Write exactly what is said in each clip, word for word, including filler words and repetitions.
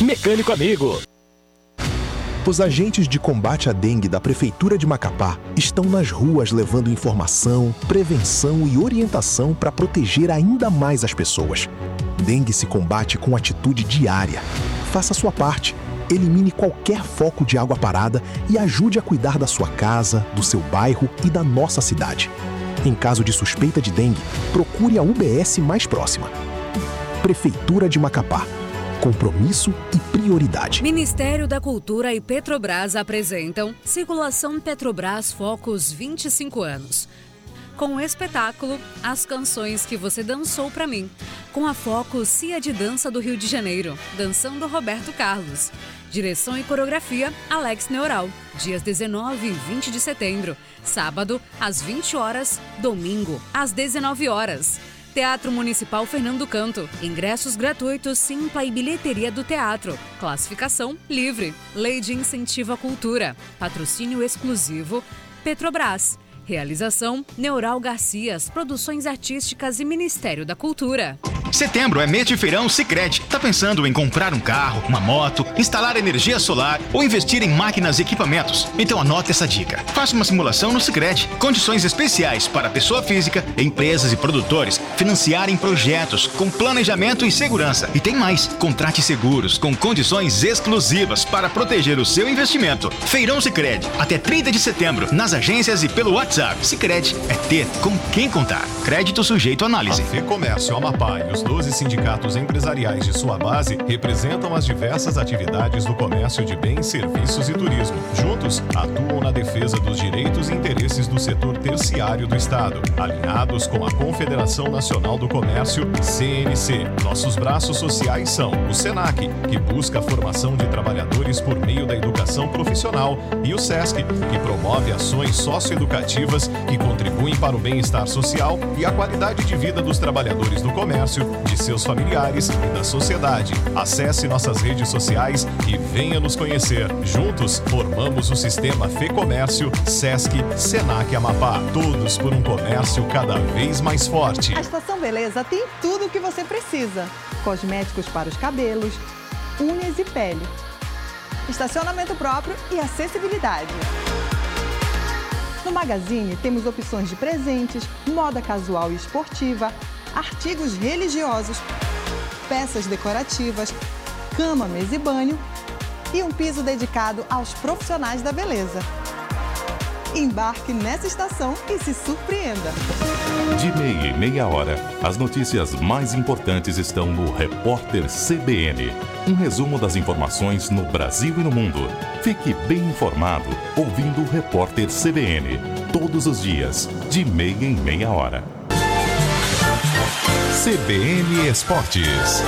Mecânico Amigo. Os agentes de combate à dengue da Prefeitura de Macapá estão nas ruas levando informação, prevenção e orientação para proteger ainda mais as pessoas. Dengue se combate com atitude diária. Faça a sua parte. Elimine qualquer foco de água parada e ajude a cuidar da sua casa, do seu bairro e da nossa cidade. Em caso de suspeita de dengue, procure a U B S mais próxima. Prefeitura de Macapá. Compromisso e prioridade. Ministério da Cultura e Petrobras apresentam Circulação Petrobras Focus vinte e cinco anos. Com o espetáculo As Canções que Você Dançou Pra Mim, com a Focus Cia de Dança do Rio de Janeiro, dançando Roberto Carlos. Direção e coreografia Alex Neural, dias dezenove e vinte de setembro, sábado às vinte horas, domingo às dezenove horas. Teatro Municipal Fernando Canto. Ingressos gratuitos, Simpla e bilheteria do teatro. Classificação livre. Lei de Incentivo à Cultura. Patrocínio exclusivo Petrobras. Realização Neural Garcias, Produções Artísticas e Ministério da Cultura. Setembro é mês de feirão Sicredi. Tá pensando em comprar um carro, uma moto, instalar energia solar ou investir em máquinas e equipamentos? Então anota essa dica. Faça uma simulação no Sicredi. Condições especiais para pessoa física, empresas e produtores financiarem projetos com planejamento e segurança. E tem mais. Contrate seguros com condições exclusivas para proteger o seu investimento. Feirão Sicredi. Até trinta de setembro. Nas agências e pelo WhatsApp. Sicredi é ter com quem contar. Crédito sujeito à análise. A FEComércio Amapá e os doze sindicatos empresariais de sua base representam as diversas atividades do comércio de bens, serviços e turismo. Juntos, atuam na defesa dos direitos e interesses do setor terciário do Estado, alinhados com a Confederação Nacional do Comércio, C N C. Nossos braços sociais são o SENAC, que busca a formação de trabalhadores por meio da educação profissional, e o SESC, que promove ações socioeducativas que contribuem para o bem-estar social e a qualidade de vida dos trabalhadores do comércio, de seus familiares e da sociedade. Acesse nossas redes sociais e venha nos conhecer. Juntos, formamos o sistema FEComércio, SESC, SENAC Amapá. Todos por um comércio cada vez mais forte. A Estação Beleza tem tudo o que você precisa. Cosméticos para os cabelos, unhas e pele. Estacionamento próprio e acessibilidade. No Magazine temos opções de presentes, moda casual e esportiva, artigos religiosos, peças decorativas, cama, mesa e banho e um piso dedicado aos profissionais da beleza. Embarque nessa estação e se surpreenda. De meia em meia hora, as notícias mais importantes estão no Repórter C B N. Um resumo das informações no Brasil e no mundo. Fique bem informado ouvindo o Repórter C B N. Todos os dias, de meia em meia hora. C B N Esportes.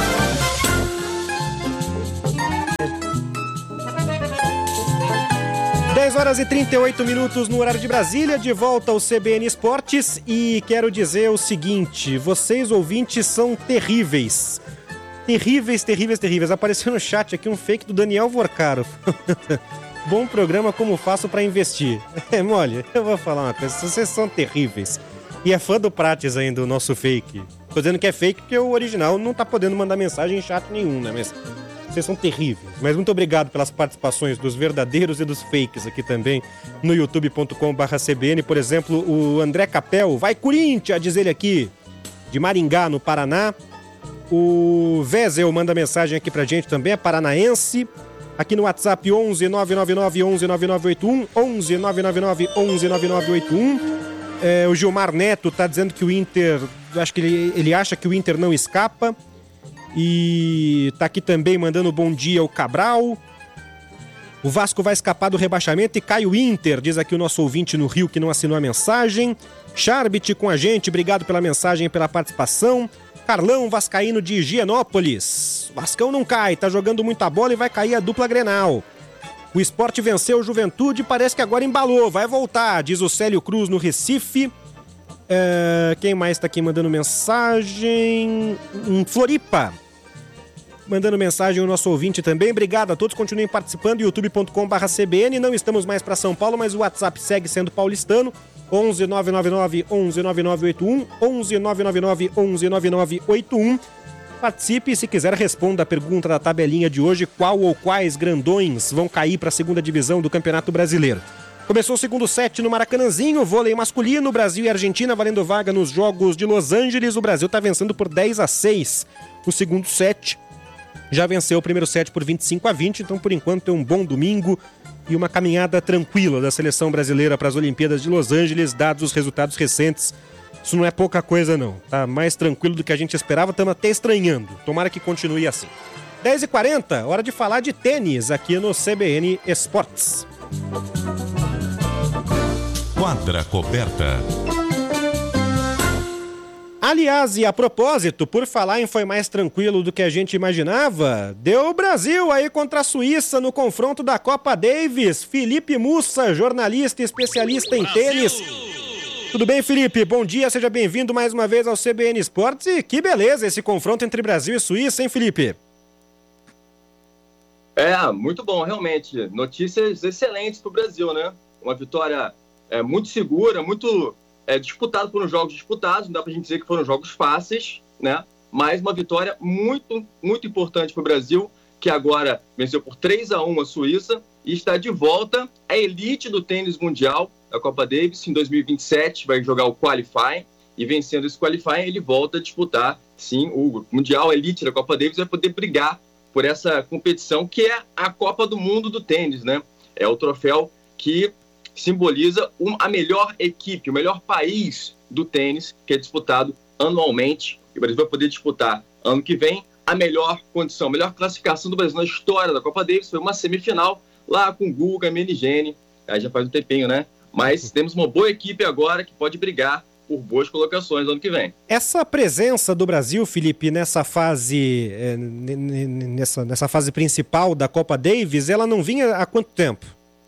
dez horas e trinta e oito minutos no horário de Brasília, de volta ao C B N Esportes, e quero dizer o seguinte: vocês ouvintes são terríveis. Terríveis, terríveis, terríveis. Apareceu no chat aqui um fake do Daniel Vorcaro. Bom programa, como faço pra investir? É, mole, eu vou falar uma coisa, vocês são terríveis. E é fã do Prates ainda, o nosso fake. Tô dizendo que é fake porque o original não tá podendo mandar mensagem em chat nenhum, né? Mas vocês são terríveis. Mas muito obrigado pelas participações dos verdadeiros e dos fakes aqui também no youtube ponto com barra C B N. Por exemplo, o André Capel, vai Corinthians, diz ele aqui, de Maringá, no Paraná. O Vezel manda mensagem aqui pra gente também, é paranaense. Aqui no WhatsApp onze nove nove nove onze nove nove oito um, onze nove nove nove onze nove nove oito um. É, o Gilmar Neto tá dizendo que o Inter, acho que ele, ele acha que o Inter não escapa. E tá aqui também mandando bom dia o Cabral. O Vasco vai escapar do rebaixamento e cai o Inter, diz aqui o nosso ouvinte no Rio que não assinou a mensagem. Charbit com a gente, obrigado pela mensagem e pela participação. Carlão Vascaíno de Higienópolis. Vascão não cai, tá jogando muita bola e vai cair a dupla Grenal. O Sport venceu o Juventude, parece que agora embalou, vai voltar, diz o Célio Cruz no Recife. É, quem mais tá aqui mandando mensagem? Um Floripa. Mandando mensagem o nosso ouvinte também. Obrigado a todos, continuem participando. youtube ponto com barra C B N. Não estamos mais para São Paulo, mas o WhatsApp segue sendo paulistano. onze nove nove nove onze nove nove oito um, onze nove nove nove onze nove nove oito um. Participe e, se quiser, responda a pergunta da tabelinha de hoje: qual ou quais grandões vão cair para a segunda divisão do Campeonato Brasileiro? Começou o segundo set no Maracanãzinho, vôlei masculino, Brasil e Argentina valendo vaga nos Jogos de Los Angeles. O Brasil está vencendo por dez a seis o segundo set. Já venceu o primeiro set por vinte e cinco a vinte, então por enquanto é um bom domingo e uma caminhada tranquila da seleção brasileira para as Olimpíadas de Los Angeles, dados os resultados recentes. Isso não é pouca coisa não, tá mais tranquilo do que a gente esperava, estamos até estranhando. Tomara que continue assim. dez e quarenta, hora de falar de tênis aqui no C B N Esportes. Quadra coberta. Aliás, e a propósito, por falar em foi mais tranquilo do que a gente imaginava, deu o Brasil aí contra a Suíça no confronto da Copa Davis. Felipe Mussa, jornalista e especialista em tênis. Tudo bem, Felipe? Bom dia, seja bem-vindo mais uma vez ao C B N Esportes. E que beleza esse confronto entre Brasil e Suíça, hein, Felipe? É, muito bom, realmente. Notícias excelentes para o Brasil, né? Uma vitória é, muito segura, muito... É, disputado, foram jogos disputados, não dá pra gente dizer que foram jogos fáceis, né? Mas uma vitória muito, muito importante para o Brasil, que agora venceu por três a um a Suíça e está de volta à elite do tênis mundial da Copa Davis. Em dois mil e vinte e sete vai jogar o Qualifying e, vencendo esse Qualifying, ele volta a disputar, sim, o Mundial, a elite da Copa Davis, vai poder brigar por essa competição que é a Copa do Mundo do tênis, né? É o troféu que simboliza a melhor equipe, o melhor país do tênis, que é disputado anualmente. E o Brasil vai poder disputar ano que vem a melhor condição, a melhor classificação do Brasil na história da Copa Davis. Foi uma semifinal lá com Guga, Meligeni, aí já faz um tempinho, né? Mas temos uma boa equipe agora que pode brigar por boas colocações ano que vem. Essa presença do Brasil, Felipe, nessa fase, é, nessa, nessa fase principal da Copa Davis, ela não vinha há quanto tempo?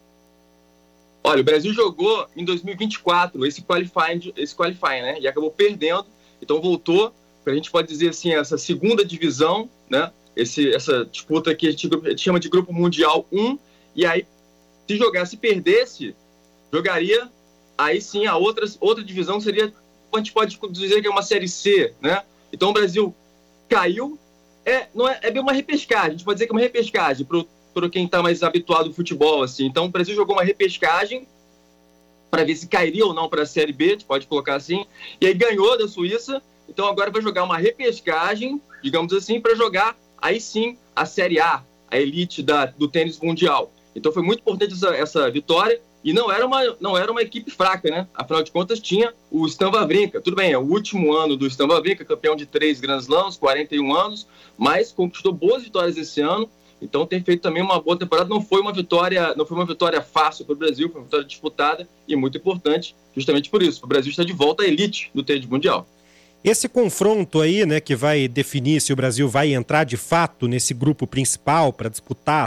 Olha, o Brasil jogou em dois mil e vinte e quatro esse qualifying, esse qualifying, né? E acabou perdendo, então voltou, a gente pode dizer assim, essa segunda divisão, né? Esse, essa disputa que a gente, a gente chama de Grupo Mundial um, e aí, se jogasse, se perdesse, jogaria, aí sim, a outra, outra divisão seria, a gente pode dizer que é uma Série C, né? Então o Brasil caiu, é, não é, é bem uma repescagem, a gente pode dizer que é uma repescagem para o para quem está mais habituado ao futebol, assim. Então o Brasil jogou uma repescagem para ver se cairia ou não para a Série B, a gente pode colocar assim, e aí ganhou da Suíça, então agora vai jogar uma repescagem, digamos assim, para jogar aí sim a Série A, a elite da, do tênis mundial. Então foi muito importante essa, essa vitória, e não era, uma, não era uma equipe fraca, né? Afinal de contas tinha o Stan Wawrinka, tudo bem, é o último ano do Stan Wawrinka, campeão de três Grand Slams, quarenta e um anos, mas conquistou boas vitórias esse ano. Então tem feito também uma boa temporada. Não foi uma vitória, não foi uma vitória fácil para o Brasil, foi uma vitória disputada e muito importante, justamente por isso. O Brasil está de volta à elite do tênis mundial. Esse confronto aí, né, que vai definir se o Brasil vai entrar de fato nesse grupo principal para disputar